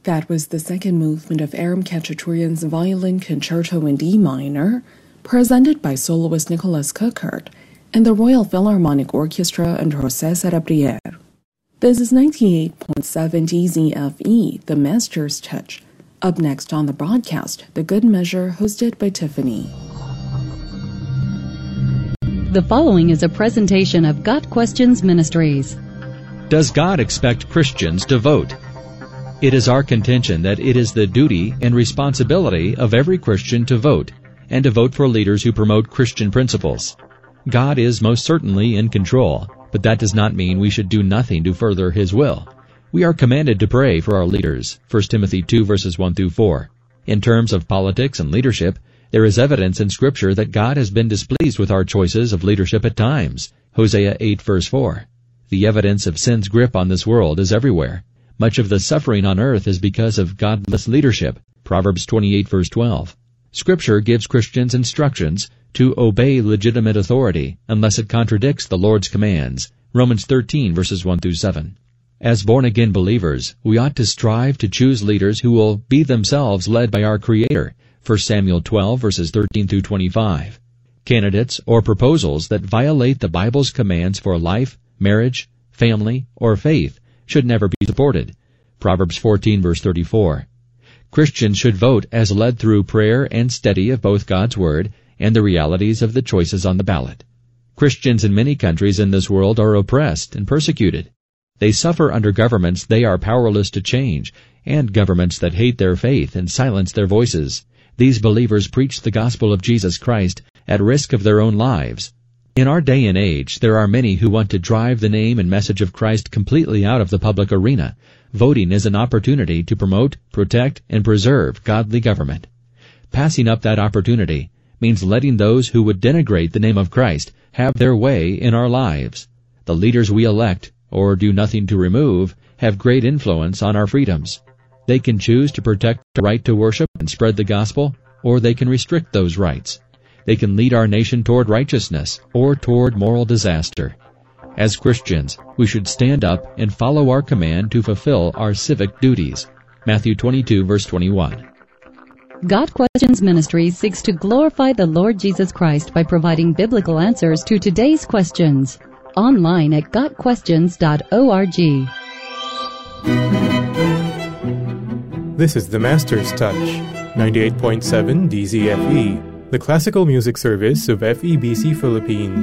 That was the second movement of Aram Khachaturian's Violin Concerto in D minor, presented by soloist Nicholas Cookert and the Royal Philharmonic Orchestra under José Sarabrier. This is 98.7 DZFE, the Master's Touch. Up next on the broadcast, The Good Measure, hosted by Tiffany. The following is a presentation of Got Questions Ministries. Does God expect Christians to vote? It is our contention that it is the duty and responsibility of every Christian to vote, and to vote for leaders who promote Christian principles. God is most certainly in control, but that does not mean we should do nothing to further His will. We are commanded to pray for our leaders, 1 Timothy 2 verses 1 through 4. In terms of politics and leadership, there is evidence in Scripture that God has been displeased with our choices of leadership at times, Hosea 8 verse 4. The evidence of sin's grip on this world is everywhere. Much of the suffering on earth is because of godless leadership, Proverbs 28 verse 12. Scripture gives Christians instructions to obey legitimate authority unless it contradicts the Lord's commands, Romans 13 verses 1 through 7. As born-again believers, we ought to strive to choose leaders who will be themselves led by our Creator, 1 Samuel 12 verses 13 through 25. Candidates or proposals that violate the Bible's commands for life, marriage, family, or faith should never be supported. Proverbs 14 verse 34. Christians should vote as led through prayer and study of both God's Word and the realities of the choices on the ballot. Christians in many countries in this world are oppressed and persecuted. They suffer under governments they are powerless to change, and governments that hate their faith and silence their voices. These believers preach the gospel of Jesus Christ at risk of their own lives. In our day and age, there are many who want to drive the name and message of Christ completely out of the public arena. Voting is an opportunity to promote, protect, and preserve godly government. Passing up that opportunity means letting those who would denigrate the name of Christ have their way in our lives. The leaders we elect, or do nothing to remove, have great influence on our freedoms. They can choose to protect the right to worship and spread the gospel, or they can restrict those rights. They can lead our nation toward righteousness or toward moral disaster. As Christians, we should stand up and follow our command to fulfill our civic duties. Matthew 22 verse 21. Got Questions Ministries seeks to glorify the Lord Jesus Christ by providing biblical answers to today's questions. Online at gotquestions.org. This is the Master's Touch, 98.7 DZFE, the classical music service of FEBC Philippines.